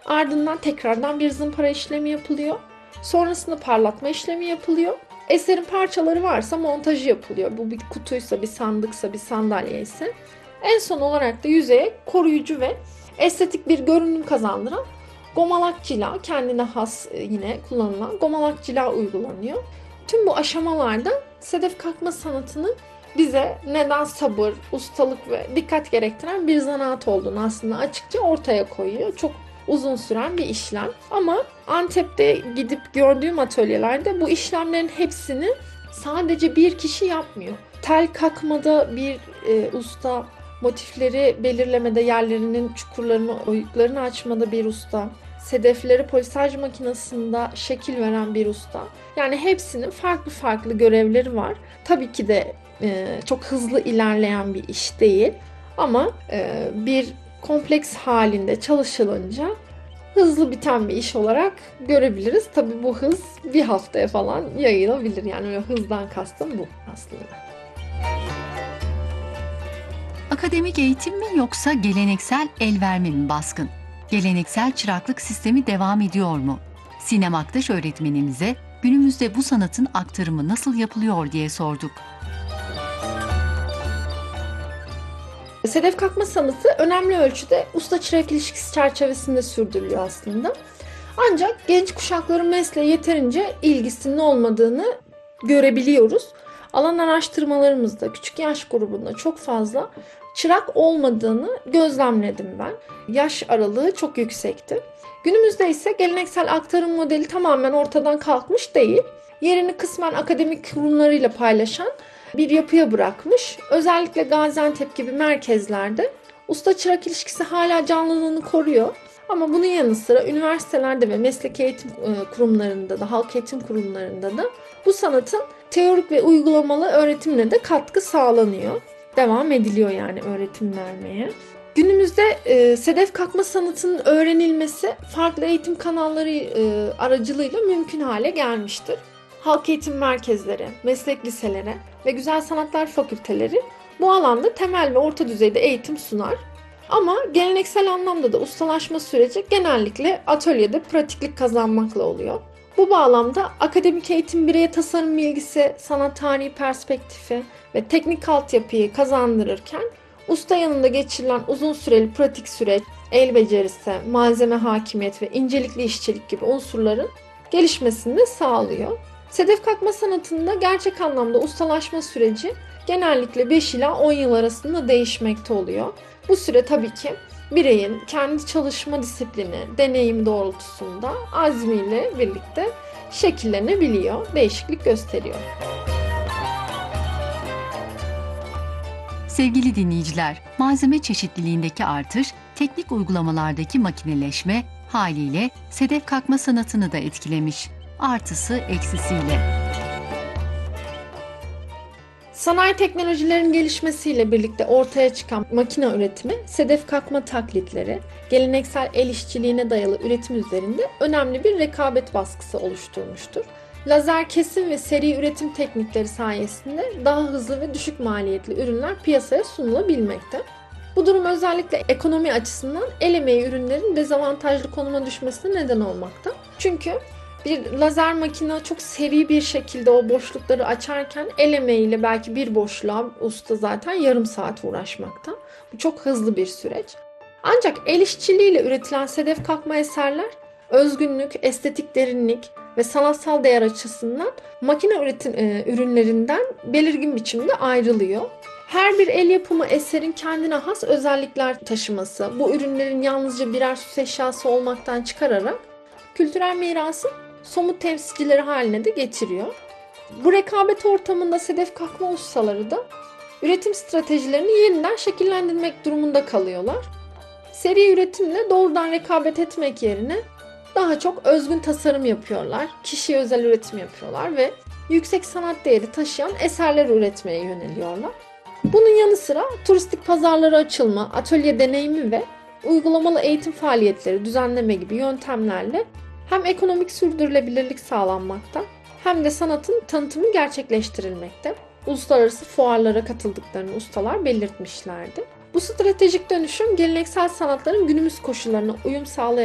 Ardından tekrardan bir zımpara işlemi yapılıyor. Sonrasında parlatma işlemi yapılıyor. Eserin parçaları varsa montajı yapılıyor. Bu bir kutuysa, bir sandıksa, bir sandalye ise. En son olarak da yüzeye koruyucu ve estetik bir görünüm kazandıran gomalak cila, kendine has yine kullanılan gomalak cila uygulanıyor. Tüm bu aşamalarda sedef kakma sanatının bize neden sabır, ustalık ve dikkat gerektiren bir zanaat olduğunu aslında açıkça ortaya koyuyor. Çok uzun süren bir işlem. Ama Antep'te gidip gördüğüm atölyelerde bu işlemlerin hepsini sadece bir kişi yapmıyor. Tel kakmada bir usta, motifleri belirlemede yerlerinin çukurlarını, oyuklarını açmada bir usta, sedefleri polisaj makinesinde şekil veren bir usta. Yani hepsinin farklı farklı görevleri var. Tabii ki de çok hızlı ilerleyen bir iş değil. Ama bir kompleks halinde çalışılınca hızlı biten bir iş olarak görebiliriz. Tabii bu hız bir haftaya falan yayılabilir. Yani öyle hızdan kastım bu aslında. Akademik eğitim mi yoksa geleneksel el verme mi baskın? Geleneksel çıraklık sistemi devam ediyor mu? Sinem Aktaş öğretmenimize günümüzde bu sanatın aktarımı nasıl yapılıyor diye sorduk. Sedef kakma sanatı önemli ölçüde usta-çırak ilişkisi çerçevesinde sürdürülüyor aslında. Ancak genç kuşakların mesleğe yeterince ilgisinin olmadığını görebiliyoruz. Alan araştırmalarımızda küçük yaş grubunda çok fazla çırak olmadığını gözlemledim ben. Yaş aralığı çok yüksekti. Günümüzde ise geleneksel aktarım modeli tamamen ortadan kalkmış değil. Yerini kısmen akademik kurumlarıyla paylaşan bir yapıya bırakmış. Özellikle Gaziantep gibi merkezlerde usta-çırak ilişkisi hala canlılığını koruyor. Ama bunun yanı sıra üniversitelerde ve mesleki eğitim kurumlarında da, halk eğitim kurumlarında da bu sanatın teorik ve uygulamalı öğretimine de katkı sağlanıyor. Devam ediliyor yani öğretim vermeye. Günümüzde sedef kakma sanatının öğrenilmesi farklı eğitim kanalları aracılığıyla mümkün hale gelmiştir. Halk eğitim merkezleri, meslek liseleri ve güzel sanatlar fakülteleri bu alanda temel ve orta düzeyde eğitim sunar. Ama geleneksel anlamda da ustalaşma süreci genellikle atölyede pratiklik kazanmakla oluyor. Bu bağlamda akademik eğitim bireye tasarım bilgisi, sanat tarihi perspektifi ve teknik altyapıyı kazandırırken usta yanında geçirilen uzun süreli pratik süreç, el becerisi, malzeme hakimiyet ve incelikli işçilik gibi unsurların gelişmesini de sağlıyor. Sedef kakma sanatında gerçek anlamda ustalaşma süreci genellikle 5 ila 10 yıl arasında değişmekte oluyor. Bu süre tabii ki bireyin kendi çalışma disiplini, deneyim doğrultusunda azmiyle birlikte şekillenebiliyor, değişiklik gösteriyor. Sevgili dinleyiciler, malzeme çeşitliliğindeki artış, teknik uygulamalardaki makineleşme haliyle sedef kakma sanatını da etkilemiş. Artısı eksisiyle. Sanayi teknolojilerin gelişmesiyle birlikte ortaya çıkan makine üretimi, sedef kakma taklitleri, geleneksel el işçiliğine dayalı üretim üzerinde önemli bir rekabet baskısı oluşturmuştur. Lazer kesim ve seri üretim teknikleri sayesinde daha hızlı ve düşük maliyetli ürünler piyasaya sunulabilmekte. Bu durum özellikle ekonomi açısından el emeği ürünlerin dezavantajlı konuma düşmesine neden olmakta. Çünkü bir lazer makine çok seri bir şekilde o boşlukları açarken el emeğiyle belki bir boşluğa usta zaten yarım saat uğraşmakta. Bu çok hızlı bir süreç. Ancak el işçiliğiyle üretilen sedef kakma eserler özgünlük, estetik derinlik ve sanatsal değer açısından makine üretim ürünlerinden belirgin biçimde ayrılıyor. Her bir el yapımı eserin kendine has özellikler taşıması, bu ürünlerin yalnızca birer süs eşyası olmaktan çıkararak kültürel mirasın somut temsilcileri haline de getiriyor. Bu rekabet ortamında sedef kakma ustaları da üretim stratejilerini yeniden şekillendirmek durumunda kalıyorlar. Seri üretimle doğrudan rekabet etmek yerine daha çok özgün tasarım yapıyorlar, kişiye özel üretim yapıyorlar ve yüksek sanat değeri taşıyan eserler üretmeye yöneliyorlar. Bunun yanı sıra turistik pazarlara açılma, atölye deneyimi ve uygulamalı eğitim faaliyetleri düzenleme gibi yöntemlerle hem ekonomik sürdürülebilirlik sağlanmakta hem de sanatın tanıtımı gerçekleştirilmekte. Uluslararası fuarlara katıldıklarını ustalar belirtmişlerdi. Bu stratejik dönüşüm geleneksel sanatların günümüz koşullarına uyum sağlayarak